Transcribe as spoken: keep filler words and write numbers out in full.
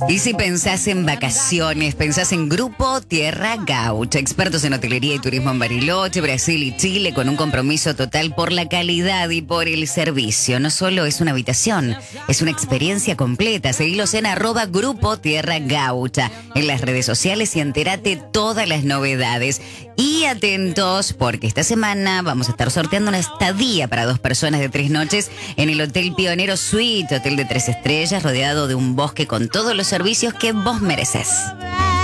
Y si pensás en vacaciones, pensás en Grupo Tierra Gaucha, expertos en hotelería y turismo en Bariloche, Brasil y Chile, con un compromiso total por la calidad y por el servicio. No solo es una habitación, es una experiencia completa. Seguilos en arroba Grupo Tierra Gaucha en las redes sociales y entérate todas las novedades. Y atentos, porque esta semana vamos a estar sorteando una estadía para dos personas de tres noches en el Hotel Pionero Suite, hotel de tres estrellas, rodeado de un bosque con todos los servicios que vos mereces.